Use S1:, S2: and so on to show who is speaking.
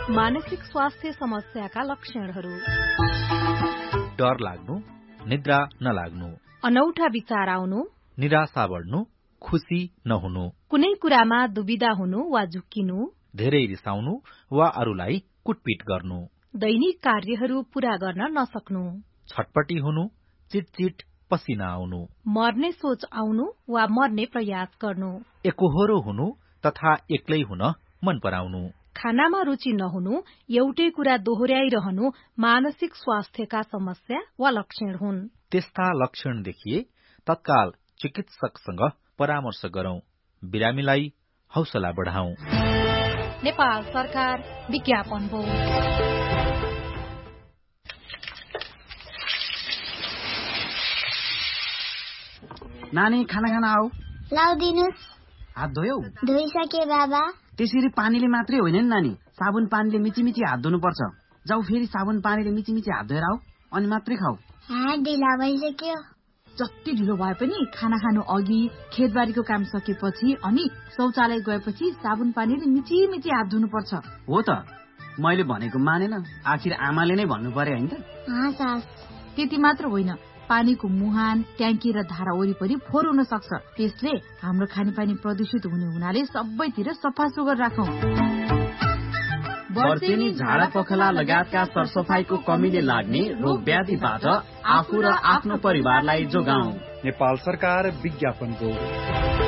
S1: मानसिक स्वास्थ्य समस्याका लक्षणहरू।
S2: डर लाग्नु, निद्रा नलाग्नु,
S1: अनौठा विचार आउनु,
S2: निराशा बढ्नु, खुशी नहुनु,
S1: कुनै कुरामा दुविधा हुनु वा झुक्किनु,
S2: धेरै रिसाउनु वा अरूलाई कुटपिट गर्नु,
S1: दैनिक कार्यहरू पूरा गर्न नसक्नु,
S2: छटपटी हुनु, चिटचिट पसिना आउनु,
S1: मर्ने सोच आउनु वा मर्ने प्रयास गर्नु,
S2: एकोहोरो हुनु तथा एक्लै हुन मन पराउनु,
S1: खानामा रुचि नहुनु, एउटै कुरा दोहोर्याइरहनु मानसिक स्वास्थ्यका समस्या वा लक्षण हुन्।
S2: त्यस्ता लक्षण देखिए तत्काल चिकित्सकसँग परामर्श गरौं। बिरामीलाई हौसला बढाउँ।
S1: नेपाल सरकार विज्ञापन हो।
S3: नानी खाना खाना आऊ।
S4: लाउदिनुस्।
S3: हात धोयौ?
S4: धोइसके बाबा।
S3: त्यसरी पानीले मात्रै होइन नि नानी, साबुन पानीले मिची हात धुनुपर्छ। जाऊ फेरि साबुन पानीले मिची हात धोएर आऊ अनि मात्रै खाऊ।
S4: हात ढिला भइसक्यो।
S5: जति ढिलो भए पनि खाना खानु अघि, खेतबारीको काम सकेपछि अनि शौचालय गएपछि साबुन पानीले मिची हात धुनुपर्छ।
S3: हो त, मैले भनेको मानेन, आखिर आमाले नै भन्नु पर्यो हैन त।
S5: त्यति मात्र होइन, पानीको मुहान, ट्याङ्की र धारा वरिपरि फोहोर हुन सक्छ। त्यसले हाम्रो खानेपानी प्रदूषित हुने हुनाले सबैतिर सफा सुग्घर राखौं।
S3: वर्षेनी झाडा पखला लगायतका सरसफाईको कमीले लाग्ने रोग व्याधिबाट आफू र आफ्नो परिवारलाई जोगाउँ।
S6: नेपाल सरकार विज्ञापनको